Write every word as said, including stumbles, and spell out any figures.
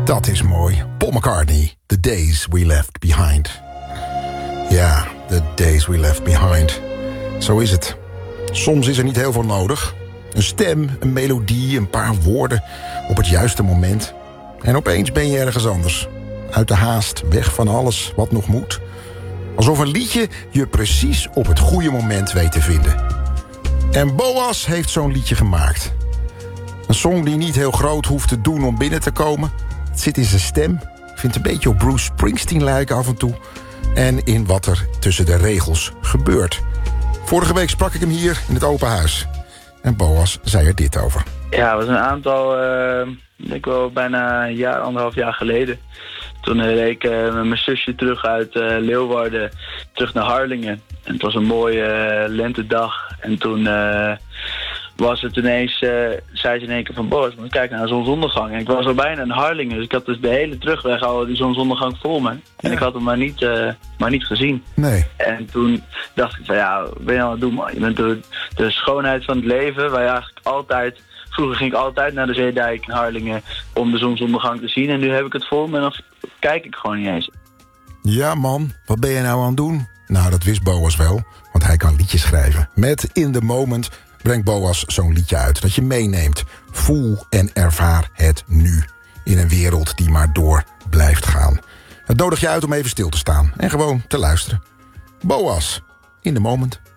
Dat is mooi. Paul McCartney, The Days We Left Behind. Ja, The Days We Left Behind. Zo is het. Soms is er niet heel veel nodig. Een stem, een melodie, een paar woorden op het juiste moment. En opeens ben je ergens anders. Uit de haast, weg van alles wat nog moet. Alsof een liedje je precies op het goede moment weet te vinden. En Boas heeft zo'n liedje gemaakt. Een song die niet heel groot hoeft te doen om binnen te komen. Het zit in zijn stem. Ik vind het een beetje op Bruce Springsteen lijken af en toe. En in wat er tussen de regels gebeurt. Vorige week sprak ik hem hier in het open huis. En Boas zei er dit over. Ja, het was een aantal, uh, ik wel bijna een jaar, anderhalf jaar geleden. Toen uh, reed ik uh, met mijn zusje terug uit uh, Leeuwarden, terug naar Harlingen. En het was een mooie uh, lentedag. En toen uh, was het ineens, uh, zei ze in één keer van Boas, moet kijken naar de zonsondergang. En ik was al bijna in Harlingen, dus ik had dus de hele terugweg al die zonsondergang voor me. En ja. Ik had hem maar niet, uh, maar niet gezien. Nee. En toen dacht ik van ja, wat ben je aan het doen, man? Je bent de, de schoonheid van het leven, waar je eigenlijk altijd... Vroeger ging ik altijd naar de Zeedijk in Harlingen om de zonsondergang te zien. En nu heb ik het voor me en dan kijk ik gewoon niet eens. Ja man, wat ben je nou aan het doen? Nou, dat wist Boas wel, want hij kan liedjes schrijven. Met In The Moment brengt Boas zo'n liedje uit dat je meeneemt. Voel en ervaar het nu. In een wereld die maar door blijft gaan. Het nodigt je uit om even stil te staan en gewoon te luisteren. Boas, In The Moment.